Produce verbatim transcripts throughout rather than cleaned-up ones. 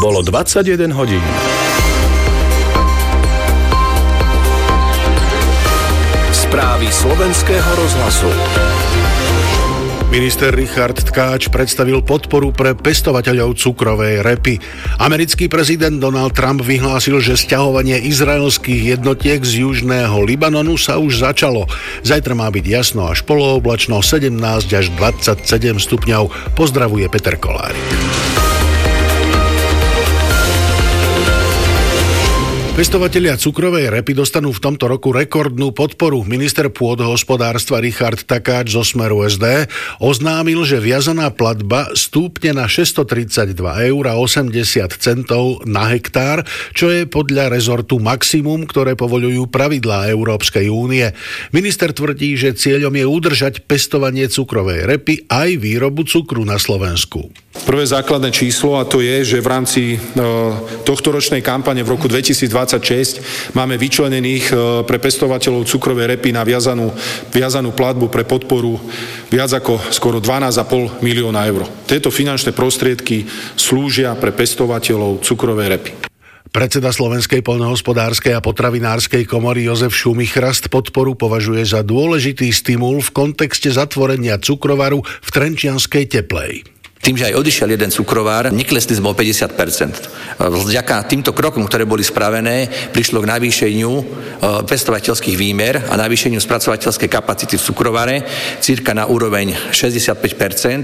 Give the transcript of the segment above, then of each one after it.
Bolo dvadsaťjeden hodín. Správy slovenského rozhlasu. Minister Richard Tkáč predstavil podporu pre pestovateľov cukrovej repy. Americký prezident Donald Trump vyhlásil, že sťahovanie izraelských jednotiek z južného Libanonu sa už začalo. Zajtra má byť jasno až polooblačno, sedemnásť až dvadsaťsedem stupňov. Pozdravuje Peter Kolárik. Pestovatelia cukrovej repy dostanú v tomto roku rekordnú podporu. Minister pôdohospodárstva Richard Takáč zo Smeru es dé oznámil, že viazaná platba stúpne na šesťstotridsaťdva eur a osemdesiat centov na hektár, čo je podľa rezortu maximum, ktoré povoľujú pravidlá Európskej únie. Minister tvrdí, že cieľom je udržať pestovanie cukrovej repy aj výrobu cukru na Slovensku. Prvé základné číslo, a to je, že v rámci e, tohtoročnej kampane v roku dvetisícdvadsaťšesť máme vyčlenených e, pre pestovateľov cukrovej repy na viazanú, viazanú platbu pre podporu viac ako skoro dvanásť a pol milióna eur. Tieto finančné prostriedky slúžia pre pestovateľov cukrovej repy. Predseda Slovenskej poľnohospodárskej a potravinárskej komory Jozef Šumichrast podporu považuje za dôležitý stimul v kontexte zatvorenia cukrovaru v Trenčianskej Teplej. Tým, že aj odišiel jeden cukrovár, neklesli sme o päťdesiat percent. Vďaka týmto krokom, ktoré boli spravené, prišlo k navýšeniu pestovateľských výmer a navýšeniu spracovateľskej kapacity v cukrovare cirka na úroveň šesťdesiatpäť percent.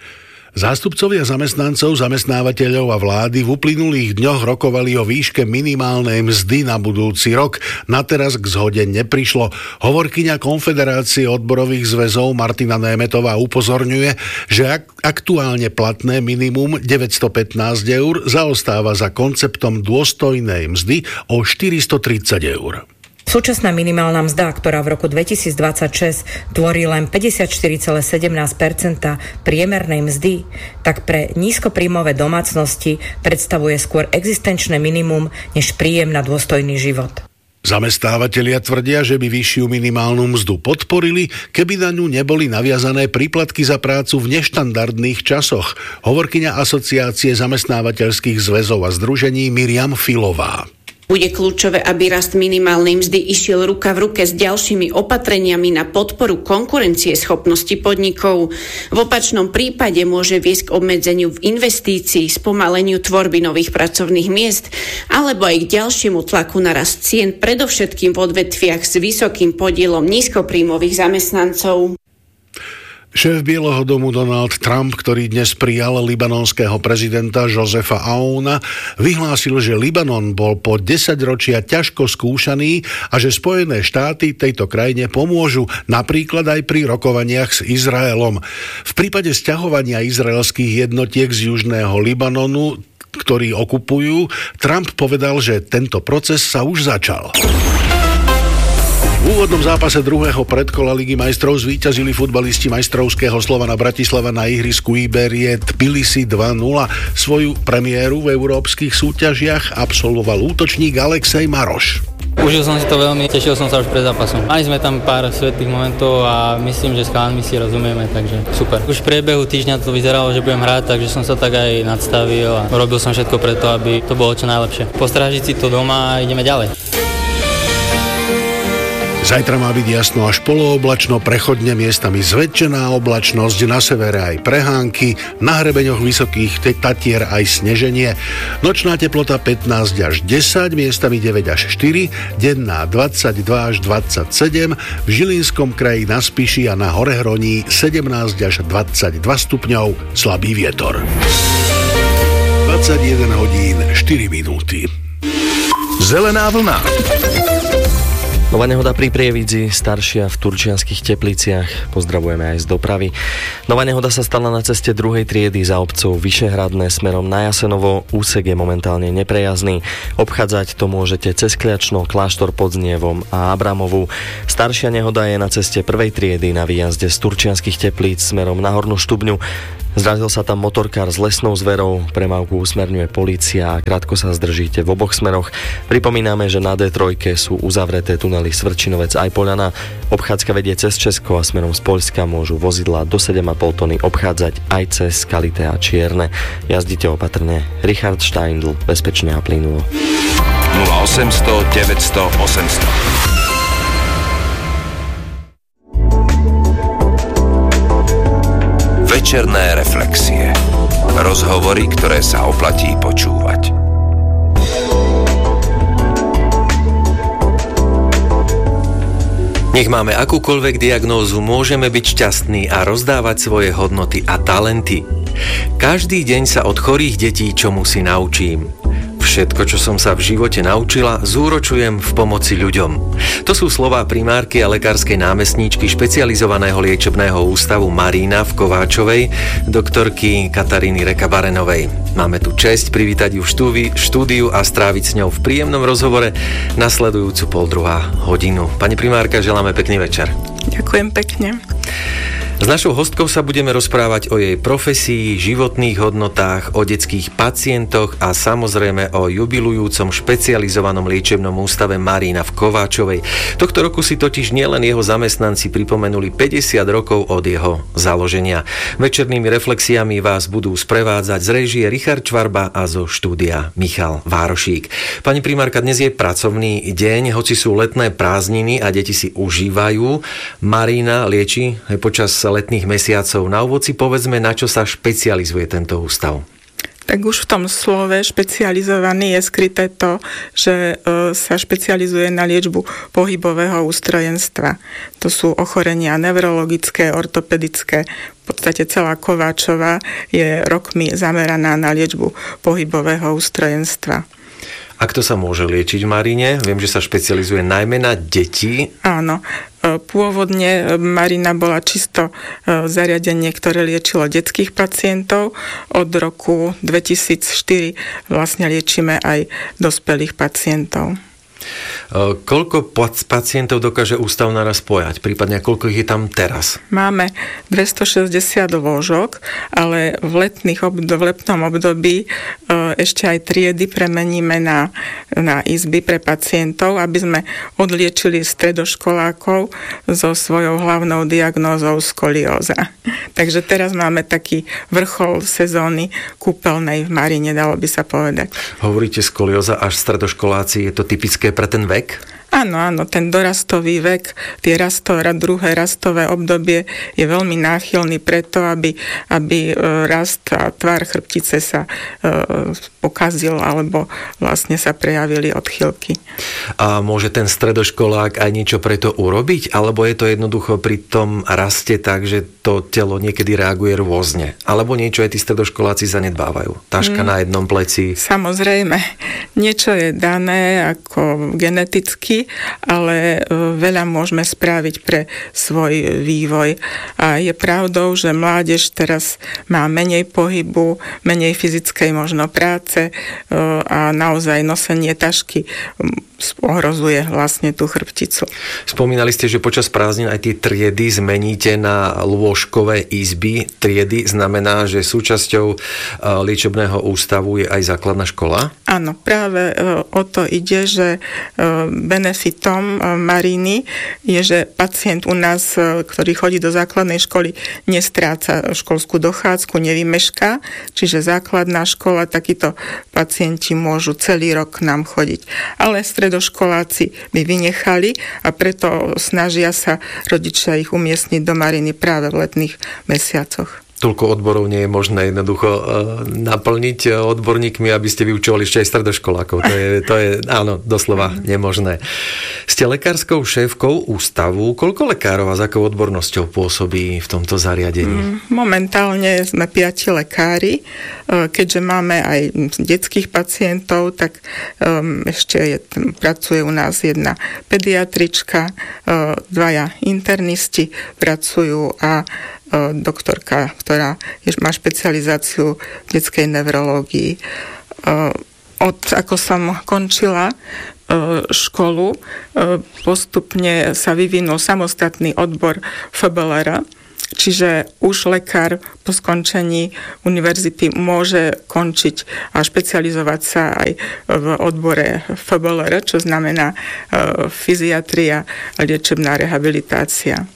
Zástupcovia zamestnancov, zamestnávateľov a vlády v uplynulých dňoch rokovali o výške minimálnej mzdy na budúci rok. Na teraz k zhode neprišlo. Hovorkyňa Konfederácie odborových zväzov Martina Németová upozorňuje, že aktuálne platné minimum deväťstopätnásť eur zaostáva za konceptom dôstojnej mzdy o štyristotridsať eur. Súčasná minimálna mzda, ktorá v roku dvetisícdvadsaťšesť tvorí len päťdesiatštyri celá sedemnásť percent priemernej mzdy, tak pre nízkopríjmové domácnosti predstavuje skôr existenčné minimum než príjem na dôstojný život. Zamestnávatelia tvrdia, že by vyššiu minimálnu mzdu podporili, keby na ňu neboli naviazané príplatky za prácu v neštandardných časoch. Hovorkyňa Asociácie zamestnávateľských zväzov a združení Miriam Filová. Bude kľúčové, aby rast minimálnej mzdy išiel ruka v ruke s ďalšími opatreniami na podporu konkurencie schopnosti podnikov. V opačnom prípade môže viesť k obmedzeniu v investícii, spomaleniu tvorby nových pracovných miest alebo aj k ďalšiemu tlaku na rast cien, predovšetkým v odvetviach s vysokým podielom nízkopríjmových zamestnancov. Šéf Bieleho domu Donald Trump, ktorý dnes prijal libanonského prezidenta Josefa Aouna, vyhlásil, že Libanon bol po desaťročia ťažko skúšaný a že Spojené štáty tejto krajine pomôžu, napríklad aj pri rokovaniach s Izraelom. V prípade sťahovania izraelských jednotiek z južného Libanonu, ktorí okupujú, Trump povedal, že tento proces sa už začal. V úvodnom zápase druhého predkola Ligy majstrov zvíťazili futbalisti majstrovského Slovana Bratislava na ihrisku Iberie Tbilisi dva nula. Svoju premiéru v európskych súťažiach absolvoval útočník Alexej Maroš. Užil som si to veľmi, tešil som sa už pred zápasom. Mali sme tam pár svetlých momentov a myslím, že s chalánmi si rozumieme, takže super. Už v priebehu týždňa to vyzeralo, že budem hrať, takže som sa tak aj nadstavil a robil som všetko preto, aby to bolo čo najlepšie. Postrážiť si to doma a ideme ďalej. Zajtra má byť jasno až polooblačno, prechodne miestami zväčšená oblačnosť, na severe aj prehánky, na hrebeňoch vysokých Tatier aj sneženie. Nočná teplota pätnásť až desať, miestami deväť až štyri, denná dvadsaťdva až dvadsaťsedem, v Žilinskom kraji na Spiši a na Horehroní sedemnásť až dvadsaťdva stupňov, slabý vietor. dvadsaťjeden hodín štyri minúty. Zelená vlna. Nová nehoda pri Prievidzi, staršia v Turčianskych Tepliciach. Pozdravujeme aj z dopravy. Nová nehoda sa stala na ceste druhej triedy za obcov Vyšehradné smerom na Jasenovo. Úsek je momentálne neprejazdný. Obchádzať to môžete cez Kliačno, Kláštor pod Znievom a Abramovu. Staršia nehoda je na ceste prvej triedy na výjazde z Turčianskych Teplíc smerom na Hornú Štubňu. Zrazil sa tam motorkár s lesnou zverou, premávku usmerňuje polícia a krátko sa zdržíte v oboch smeroch. Pripomíname, že na dé tri sú uzavreté tunely Svrčinovec aj Poľana. Obchádzka vedie cez Česko a smerom z Poľska môžu vozidlá do sedem a pol tony obchádzať aj cez Skalité a Čierne. Jazdite opatrne. Richard Steindl, bezpečne a plynulo. nula osemsto deväťsto osemsto. Večerné reflexie. Rozhovory, ktoré sa oplatí počúvať. Nech máme akúkoľvek diagnózu, môžeme byť šťastní a rozdávať svoje hodnoty a talenty. Každý deň sa od chorých detí čomusi naučím. Všetko, čo som sa v živote naučila, zúročujem v pomoci ľuďom. To sú slová primárky a lekárskej námestníčky špecializovaného liečebného ústavu Marína v Kováčovej, doktorky Kataríny Reka-Barenovej. Máme tu česť privítať ju v štúdiu, štúdiu a stráviť s ňou v príjemnom rozhovore nasledujúcu pol druhá hodinu. Pani primárka, želáme pekný večer. Ďakujem pekne. S našou hostkou sa budeme rozprávať o jej profesii, životných hodnotách, o detských pacientoch a samozrejme o jubilujúcom špecializovanom liečebnom ústave Marína v Kováčovej. Tohto roku si totiž nielen jeho zamestnanci pripomenuli päťdesiat rokov od jeho založenia. Večernými reflexiami vás budú sprevádzať z réžie Richard Čvarba a zo štúdia Michal Várošík. Pani primárka, dnes je pracovný deň, hoci sú letné prázdniny a deti si užívajú. Marína lieči aj počas letných mesiacov. Na úvod si povedzme, na čo sa špecializuje tento ústav. Tak už v tom slove špecializovaný je skryté to, že e, sa špecializuje na liečbu pohybového ústrojenstva. To sú ochorenia neurologické, ortopedické. V podstate celá Kováčova je rokmi zameraná na liečbu pohybového ústrojenstva. A kto sa môže liečiť v Maríne? Viem, že sa špecializuje najmä na deti. Áno. Pôvodne Marína bola čisto zariadenie, ktoré liečilo detských pacientov. Od roku dvetisícštyri vlastne liečíme aj dospelých pacientov. Koľko pacientov dokáže ústav naraz pojať? Prípadne koľko ich je tam teraz? Máme dvestošesťdesiat lôžok, ale v, letných obd- v letnom období e, ešte aj triedy premeníme na, na izby pre pacientov, aby sme odliečili stredoškolákov so svojou hlavnou diagnózou skolióza. Takže teraz máme taký vrchol sezóny kúpeľnej v Maríne, dalo by sa povedať. Hovoríte skolióza až stredoškoláci, je to typické pre ten vek? Áno, áno, ten dorastový vek, tie rasto, druhé rastové obdobie je veľmi náchylný preto, aby, aby rast a tvar chrbtice sa e, pokazil alebo vlastne sa prejavili odchýlky. A môže ten stredoškolák aj niečo preto urobiť? Alebo je to jednoducho pri tom raste tak, že to telo niekedy reaguje rôzne? Alebo niečo aj tí stredoškoláci zanedbávajú? Taška mm, na jednom pleci? Samozrejme, niečo je dané ako geneticky, ale veľa môžeme spraviť pre svoj vývoj. A je pravdou, že mládež teraz má menej pohybu, menej fyzickej možno práce a naozaj nosenie tašky ohrozuje vlastne tú chrbticu. Spomínali ste, že počas prázdnin aj tie triedy zmeníte na lôžkové izby. Triedy znamená, že súčasťou liečebného ústavu je aj základná škola? Áno, práve o to ide, že benefitom Maríny je, že pacient u nás, ktorý chodí do základnej školy, nestráca školskú dochádzku, nevymešká, čiže základná škola, takíto pacienti môžu celý rok k nám chodiť. Ale stredoškoláci by vynechali a preto snažia sa rodičia ich umiestniť do Maríny práve v letných mesiacoch. Toľko odborov nie je možné jednoducho uh, naplniť odborníkmi, aby ste vyučovali ešte aj stredoškolákov. To je, to je áno, doslova nemožné. Ste lekárskou šéfkou ústavu. Koľko lekárov a s akou odbornosťou pôsobí v tomto zariadení? Momentálne sme piati lekári. Keďže máme aj detských pacientov, tak um, ešte je, pracuje u nás jedna pediatrička, uh, dvaja internisti pracujú a doktorka, ktorá má špecializáciu v detskej neurológii. Od ako som končila školu, postupne sa vyvinul samostatný odbor ef bé el er, Čiže už lekár po skončení univerzity môže končiť a špecializovať sa aj v odbore ef bé el er, čo znamená fyziatria a liečebná rehabilitácia.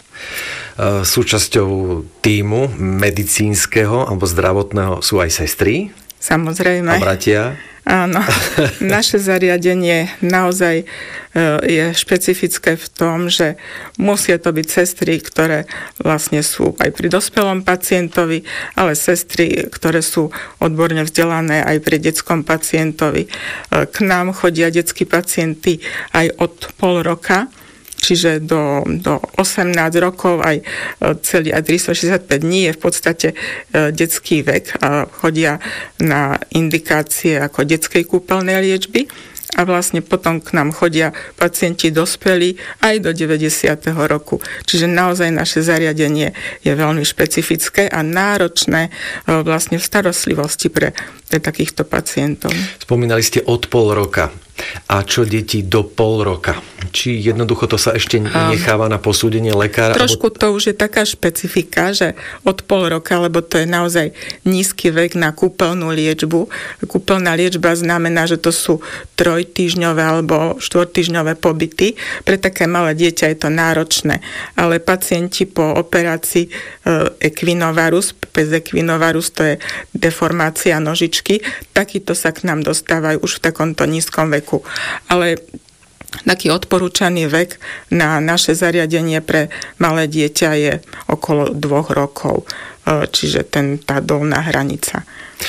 Súčasťou tímu medicínskeho alebo zdravotného sú aj sestry? Samozrejme. A bratia? Áno, naše zariadenie naozaj je špecifické v tom, že musia to byť sestry, ktoré vlastne sú aj pri dospelom pacientovi, ale sestry, ktoré sú odborne vzdelané aj pri detskom pacientovi. K nám chodia detskí pacienti aj od pol roka, čiže do, do osemnásť rokov, aj celý aj tristošesťdesiatpäť dní je v podstate detský vek a chodia na indikácie ako detskej kúpeľnej liečby a vlastne potom k nám chodia pacienti dospelí aj do deväťdesiateho roku. Čiže naozaj naše zariadenie je veľmi špecifické a náročné vlastne v starostlivosti pre, pre takýchto pacientov. Spomínali ste od pol roka. A čo deti do pol roka? Či jednoducho to sa ešte necháva na posúdenie lekára? Trošku to už je taká špecifika, že od pol roka, lebo to je naozaj nízky vek na kúpeľnú liečbu. Kúpeľná liečba znamená, že to sú trojtýždňové alebo štvortýždňové pobyty. Pre také malé dieťa je to náročné. Ale pacienti po operácii equinovarus, pes equinovarus, to je deformácia nožičky, takýto sa k nám dostávajú už v takomto nízkom veku. Ale taký odporúčaný vek na naše zariadenie pre malé dieťa je okolo dvoch rokov, čiže ten, tá dolná hranica.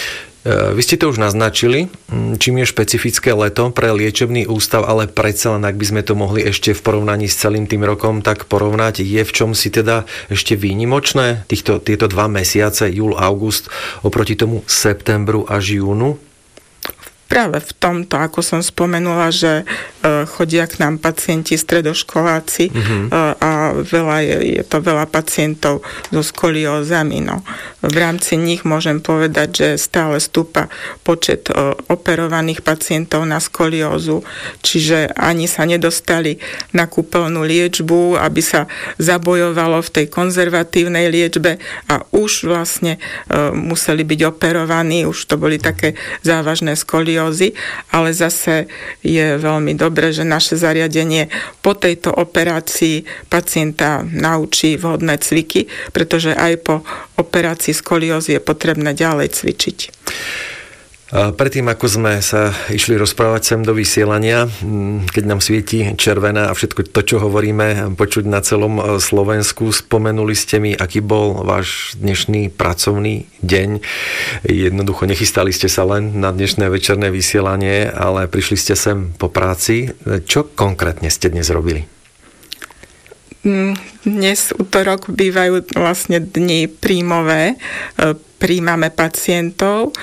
Vy ste to už naznačili, čím je špecifické leto pre liečebný ústav, ale predsa len, ak by sme to mohli ešte v porovnaní s celým tým rokom tak porovnať, je v čom si teda ešte výnimočné týchto, tieto dva mesiace, júl, august, oproti tomu septembru až júnu? Práve v tomto, ako som spomenula, že chodia k nám pacienti stredoškoláci uh-huh. a veľa je, je to veľa pacientov so skoliózami. No. V rámci nich môžem povedať, že stále stúpa počet operovaných pacientov na skoliózu, čiže ani sa nedostali na kúpeľnú liečbu, aby sa zabojovalo v tej konzervatívnej liečbe a už vlastne museli byť operovaní, už to boli také závažné skoliózy. Ale zase je veľmi dobré, že naše zariadenie po tejto operácii pacienta naučí vhodné cviky, pretože aj po operácii skoliózy je potrebné ďalej cvičiť. Predtým, ako sme sa išli rozprávať sem do vysielania, keď nám svieti červená a všetko to, čo hovoríme, počuť na celom Slovensku, spomenuli ste mi, aký bol váš dnešný pracovný deň. Jednoducho nechystali ste sa len na dnešné večerné vysielanie, ale prišli ste sem po práci. Čo konkrétne ste dnes robili? Dnes utorok bývajú vlastne dni príjmové. Príjmame pacientov.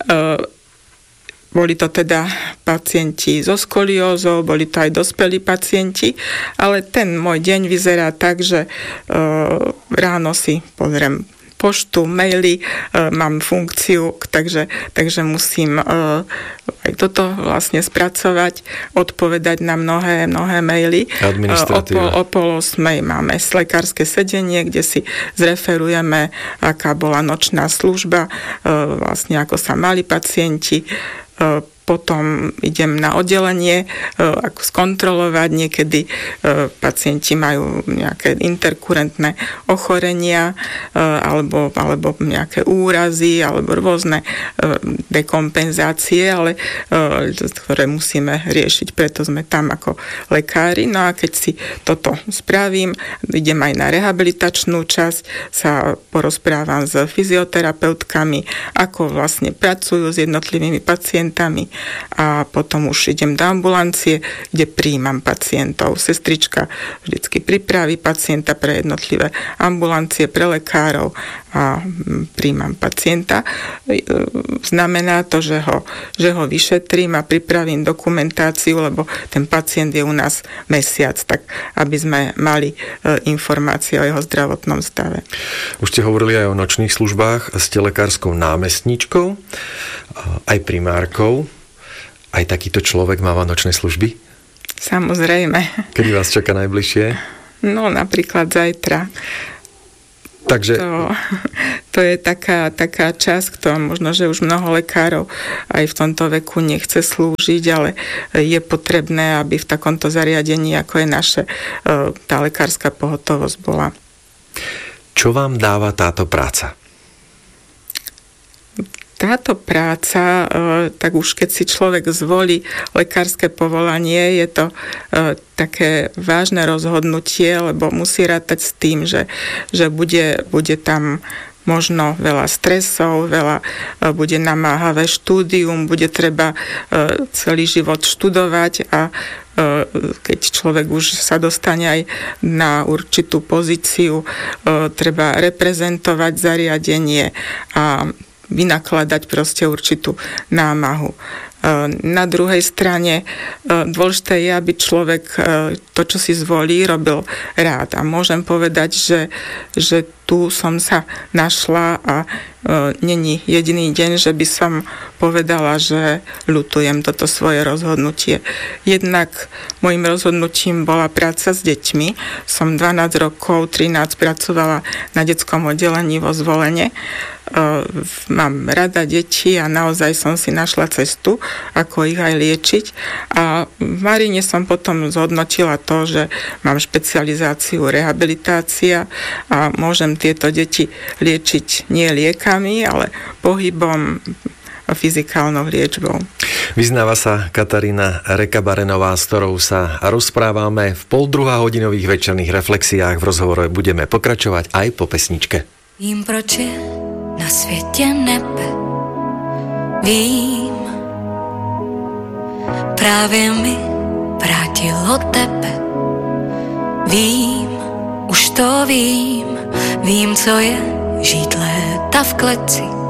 Boli to teda pacienti so skoliózou, boli to aj dospelí pacienti, ale ten môj deň vyzerá tak, že ráno si pozriem poštu, maily, mám funkciu, takže, takže musím aj toto vlastne spracovať, odpovedať na mnohé, mnohé maily. Administratíva. O pol osmej máme lekárske sedenie, kde si zreferujeme, aká bola nočná služba, vlastne ako sa mali pacienti. Potom idem na oddelenie, ako skontrolovať. Niekedy pacienti majú nejaké interkurentné ochorenia alebo, alebo nejaké úrazy alebo rôzne dekompenzácie, ale ktoré musíme riešiť, preto sme tam ako lekári. No a keď si toto spravím, idem aj na rehabilitačnú časť, sa porozprávam s fyzioterapeutkami, ako vlastne pracujú s jednotlivými pacientami a potom už idem do ambulancie, kde prijímam pacientov. Sestrička vždycky pripraví pacienta pre jednotlivé ambulancie, pre lekárov a prijímam pacienta. Znamená to, že ho, že ho vyšetrím a pripravím dokumentáciu, lebo ten pacient je u nás mesiac, tak aby sme mali informácie o jeho zdravotnom stave. Už ste hovorili aj o nočných službách, ste lekárskou námestníčkou, aj primárkou. Aj takýto človek máva nočné služby? Samozrejme. Kedy vás čaká najbližšie? No, napríklad zajtra. Takže... To, to je taká, taká časť, ktorá možno, že už mnoho lekárov aj v tomto veku nechce slúžiť, ale je potrebné, aby v takomto zariadení, ako je naše, tá lekárska pohotovosť bola. Čo vám dáva táto práca? Táto práca, tak už keď si človek zvolí lekárske povolanie, je to také vážne rozhodnutie, lebo musí rátať s tým, že, že bude, bude tam možno veľa stresov, veľa, bude namáhavé štúdium, bude treba celý život študovať a keď človek už sa dostane aj na určitú pozíciu, treba reprezentovať zariadenie a vynakladať proste určitú námahu. Na druhej strane dôležité je, aby človek to, čo si zvolí, robil rád. A môžem povedať, že, že tu som sa našla a není jediný deň, že by som povedala, že ľutujem toto svoje rozhodnutie. Jednak môjim rozhodnutím bola práca s deťmi. Som dvanásť rokov, trinásť pracovala na detskom oddelení vo Zvolene. Mám rada deti a naozaj som si našla cestu, ako ich aj liečiť. A v Maríne som potom zhodnotila to, že mám špecializáciu rehabilitácia a môžem tieto deti liečiť nie liekami, ale pohybom a fyzikálnou liečbou. Vyznáva sa Katarína Rekabarenová, s ktorou sa rozprávame v poldruhá hodinových večerných reflexiách. V rozhovore budeme pokračovať aj po pesničke. Vím, proč je na světě nebe, vím, právě mi vrátilo tebe, vím, už to vím, vím, co je žít léta v kleci,